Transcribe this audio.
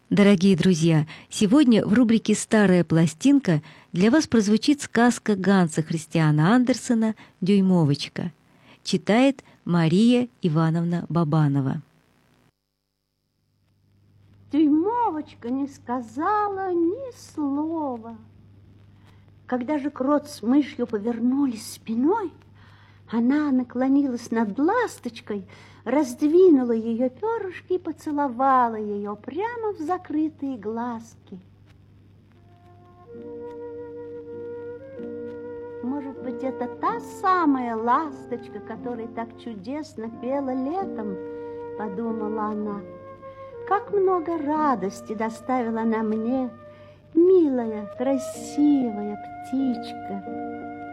Дорогие друзья, сегодня в рубрике «Старая пластинка» для вас прозвучит сказка Ганса Христиана Андерсена «Дюймовочка». Читает Мария Ивановна Бабанова. Дюймовочка не сказала ни слова. Когда же крот с мышью повернулись спиной, она наклонилась над ласточкой, раздвинула ее перышки и поцеловала ее прямо в закрытые глазки. Может быть, это та самая ласточка, которая так чудесно пела летом, подумала она. Как много радости доставила она мне, милая, красивая птичка.